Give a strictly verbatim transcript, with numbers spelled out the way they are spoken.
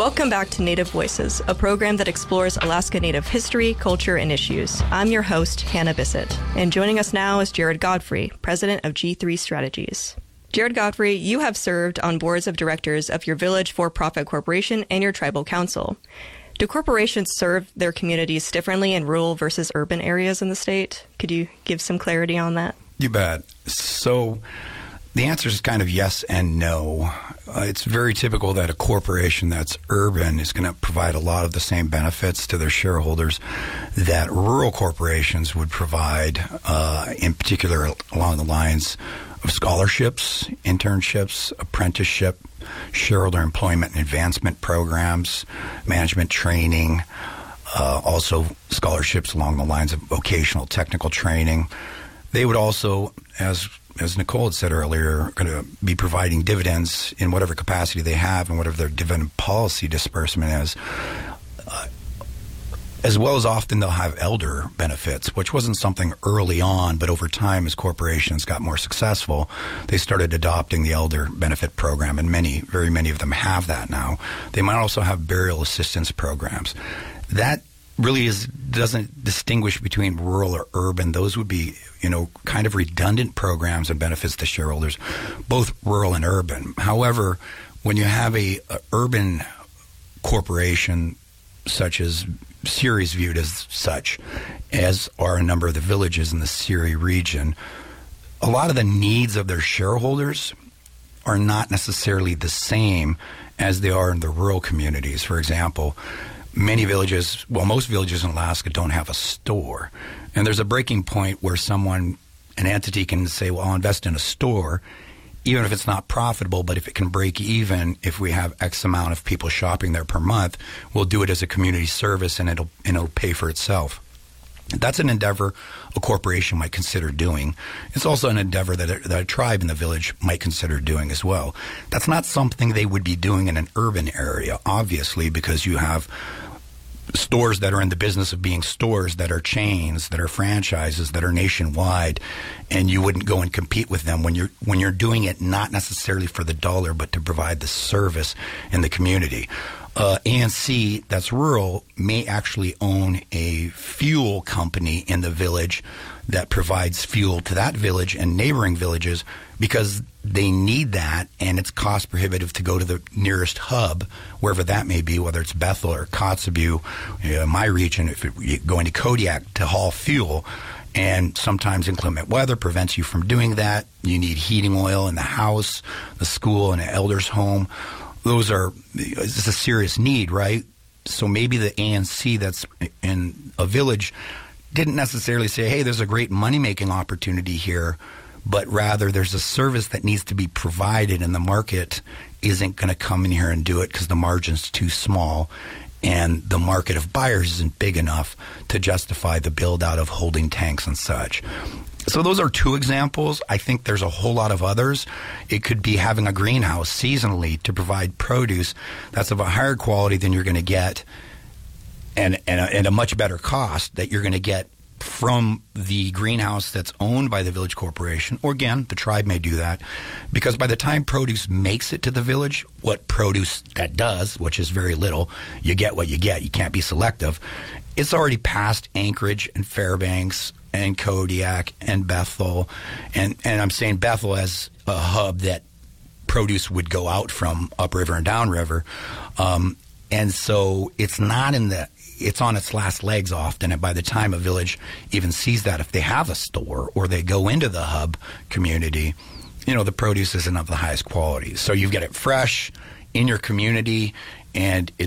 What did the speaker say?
Welcome back to Native Voices, a program that explores Alaska Native history, culture, and issues. I'm your host, Hannah Bissett, and joining us now is Jared Godfrey, president of G three Strategies. Jared Godfrey, you have served on boards of directors of your village for-profit corporation and your tribal council. Do corporations serve their communities differently in rural versus urban areas in the state? Could you give some clarity on that? You bet. So the answer is kind of yes and no. Uh, it's very typical that a corporation that's urban is going to provide a lot of the same benefits to their shareholders that rural corporations would provide, uh, in particular along the lines of scholarships, internships, apprenticeship, shareholder employment and advancement programs, management training, uh, also scholarships along the lines of vocational technical training. They would also, as as Nicole had said earlier, going to be providing dividends in whatever capacity they have and whatever their dividend policy disbursement is. Uh, as well as often they'll have elder benefits, which wasn't something early on, but over time as corporations got more successful, they started adopting the elder benefit program, and many, very many of them have that now. They might also have burial assistance programs. That really is doesn't distinguish between rural or urban. Those would be, you know, kind of redundant programs and benefits to shareholders, both rural and urban. However, when you have a, a urban corporation such as Siri is viewed as such, as are a number of the villages in the Siri region, a lot of the needs of their shareholders are not necessarily the same as they are in the rural communities. For example, many villages, well, most villages in Alaska don't have a store. And there's a breaking point where someone, an entity can say, well, I'll invest in a store, even if it's not profitable, but if it can break even, if we have X amount of people shopping there per month, we'll do it as a community service and it'll, and it'll pay for itself. That's an endeavor a corporation might consider doing. It's also an endeavor that a, that a tribe in the village might consider doing as well. That's not something they would be doing in an urban area, obviously, because you have stores that are in the business of being stores, that are chains, that are franchises, that are nationwide, and you wouldn't go and compete with them when you're when you're doing it not necessarily for the dollar, but to provide the service in the community. Uh, A N C, that's rural, may actually own a fuel company in the village that provides fuel to that village and neighboring villages because they need that, and it's cost prohibitive to go to the nearest hub, wherever that may be, whether it's Bethel or Kotzebue, you know, my region, if it, you're going to Kodiak to haul fuel. And sometimes inclement weather prevents you from doing that. You need heating oil in the house, the school, and an elder's home. Those are, it's a serious need, right? So maybe the A N C that's in a village didn't necessarily say, hey, there's a great money-making opportunity here, but rather there's a service that needs to be provided and the market isn't going to come in here and do it because the margin's too small and the market of buyers isn't big enough to justify the build-out of holding tanks and such. So those are two examples. I think there's a whole lot of others. It could be having a greenhouse seasonally to provide produce that's of a higher quality than you're going to get and, and, a, and a much better cost that you're going to get from the greenhouse that's owned by the village corporation. Or again, the tribe may do that because by the time produce makes it to the village, what produce that does, which is very little, you get what you get. You can't be selective. It's already past Anchorage and Fairbanks and Kodiak and Bethel, and, and I'm saying Bethel as a hub that produce would go out from upriver and downriver. Um, and so it's not in the, it's on its last legs often, and by the time a village even sees that, if they have a store or they go into the hub community, you know, the produce isn't of the highest quality. So you get it fresh in your community, and it